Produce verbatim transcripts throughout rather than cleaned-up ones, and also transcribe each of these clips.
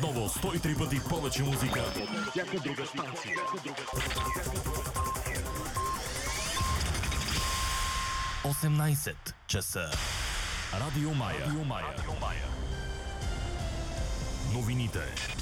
Отново сто и три пъти повече музика. Всяка друга станция. осемнайсет часа. Радио Мая. Радио Мая. Радио Мая. Новините.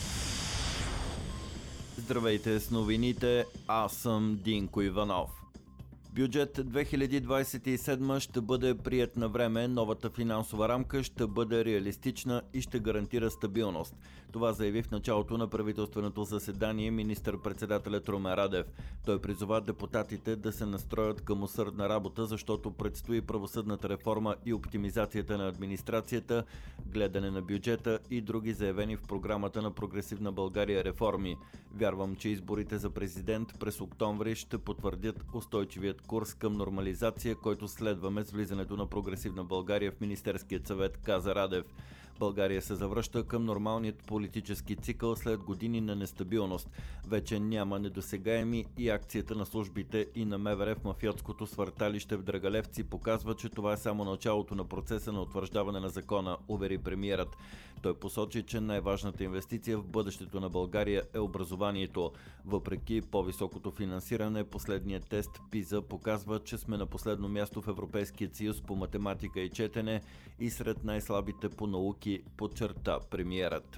Здравейте с новините, аз съм Динко Иванов. Бюджет две хиляди двайсет и седма ще бъде приет на време, новата финансова рамка ще бъде реалистична и ще гарантира стабилност. Това заяви в началото на правителственото заседание министър-председателят Румен Радев. Той призова депутатите да се настроят към усърдна работа, защото предстои правосъдната реформа и оптимизацията на администрацията, гледане на бюджета и други заявени в програмата на Прогресивна България реформи. Вярвам, че изборите за президент през октомври ще потвърдят устойчивият курс към нормализация, който следваме с влизането на Прогресивна България в Министерският съвет, каза Радев. България се завръща към нормалният политически цикъл след години на нестабилност. Вече няма недосегаеми и акцията на службите и на МВР в мафиотското свърталище в Драгалевци показва, че това е само началото на процеса на утвърждаване на закона, увери премиерът. Той посочи, че най-важната инвестиция в бъдещето на България е образованието. Въпреки по-високото финансиране, последният тест ПИЗА показва, че сме на последно място в Европейския съюз по математика и четене и сред най-слабите по науки, подчерта премиерът.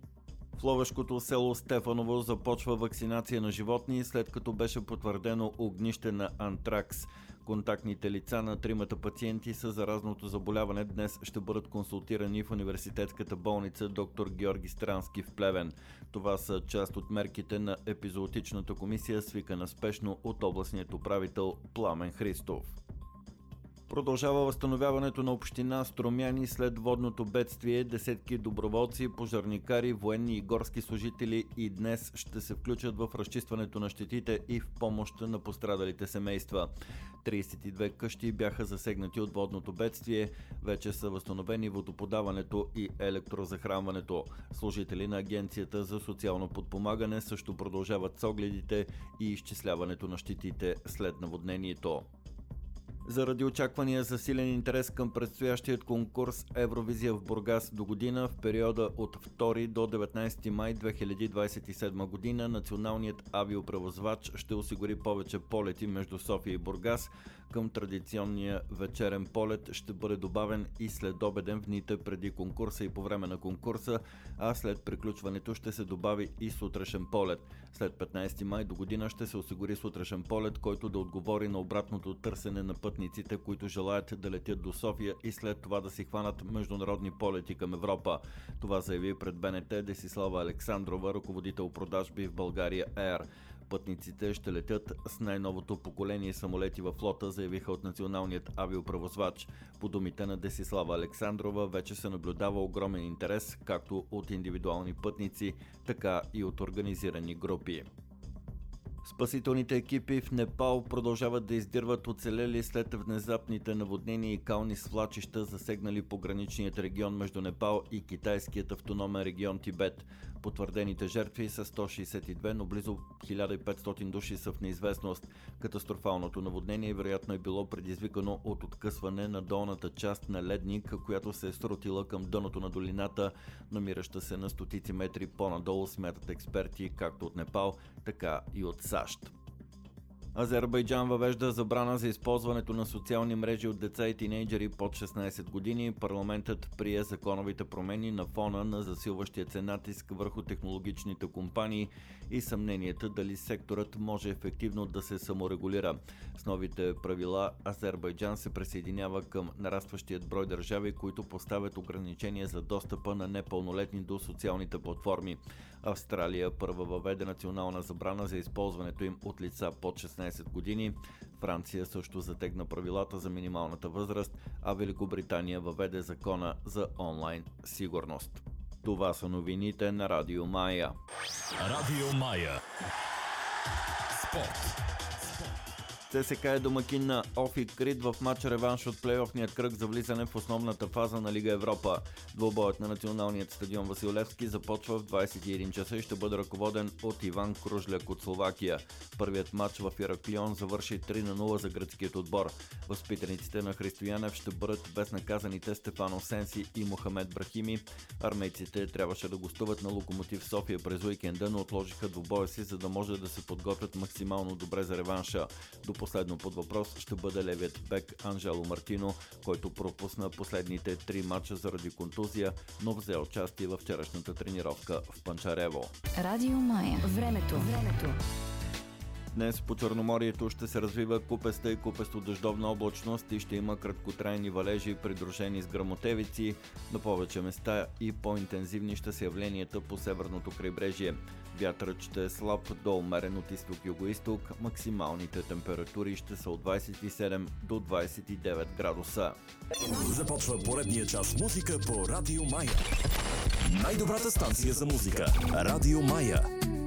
В ловешкото село Стефаново започва вакцинация на животни, след като беше потвърдено огнище на антракс. Контактните лица на тримата пациенти с заразното заболяване днес ще бъдат консултирани в университетската болница доктор Георги Странски в Плевен. Това са част от мерките на епизоотичната комисия, свикана спешно от областният управител Пламен Христов. Продължава възстановяването на община Струмяни след водното бедствие. Десетки доброволци, пожарникари, военни и горски служители и днес ще се включат в разчистването на щетите и в помощ на пострадалите семейства. трийсет и две къщи бяха засегнати от водното бедствие. Вече са възстановени водоподаването и електрозахранването. Служители на Агенцията за социално подпомагане също продължават с огледите и изчисляването на щетите след наводнението. Заради очаквания засилен интерес към предстоящият конкурс Евровизия в Бургас до година, в периода от втори до деветнайсети май две хиляди двайсет и седма година, националният авиопревозвач ще осигури повече полети между София и Бургас. Към традиционния вечерен полет ще бъде добавен и следобеден в дните преди конкурса и по време на конкурса, а след приключването ще се добави и сутрешен полет. След петнайсети май до година ще се осигури сутрешен полет, който да отговори на обратното търсене на пътниците, които желаят да летят до София и след това да си хванат международни полети към Европа. Това заяви пред БНТ Десислава Александрова, ръководител продажби в България Air. Пътниците ще летят с най-новото поколение самолети във флота, заявиха от националният авиопревозвач. По думите на Десислава Александрова вече се наблюдава огромен интерес както от индивидуални пътници, така и от организирани групи. Спасителните екипи в Непал продължават да издирват оцелели след внезапните наводнения и кални свлачища, засегнали пограничният регион между Непал и китайският автономен регион Тибет. Потвърдените жертви са сто шейсет и две, но близо хиляда и петстотин души са в неизвестност. Катастрофалното наводнение вероятно е било предизвикано от откъсване на долната част на ледник, която се е срутила към дъното на долината, намираща се на стотици метри по-надолу, смятат експерти както от Непал, така и от САЩ. Азербайджан въвежда забрана за използването на социални мрежи от деца и тинейджери под шестнайсет години. Парламентът прие законовите промени на фона на засилващия се натиск върху технологичните компании и съмненията дали секторът може ефективно да се саморегулира. С новите правила Азербайджан се присъединява към нарастващият брой държави, които поставят ограничения за достъпа на непълнолетни до социалните платформи. Австралия първа въведе национална забрана за използването им от лица под шестнайсет години. Франция също затегна правилата за минималната възраст, а Великобритания въведе закона за онлайн сигурност. Това са новините на Радио Мая. Радио Мая. Спорт. ЦСКА е домакин на Офи Крит в матч реванш от плейофният кръг за влизане в основната фаза на Лига Европа. Двубоят на националният стадион Васил Левски започва в двадесет и един часа и ще бъде ръководен от Иван Кружляк от Словакия. Първият матч в Ираклион завърши три на нула за гръцкият отбор. Възпитаниците на Христо Янев ще бъдат без наказаните Стефано Сенси и Мохамед Брахими. Армейците трябваше да гостуват на Локомотив София през уикенда, но отложиха двубоя си, за да може да се подготвят максимално добре за реванша. До последно под въпрос ще бъде левият бек Анжело Мартино, който пропусна последните три мача заради контузия, но взе участие във вчерашната тренировка в Панчарево. Радио Мая. Времето. Времето. Днес по Черноморието ще се развива купеста и купесто-дъждовна облачност и ще има краткотрайни валежи, придружени с гръмотевици. На повече места и по-интензивни ще са явленията по северното крайбрежие. Вятърът ще е слаб до умерен от изток-югоизток. Максималните температури ще са от двадесет и седем до двадесет и девет градуса. Започва поредния час музика по Радио Мая. Най-добрата станция за музика. Радио Мая.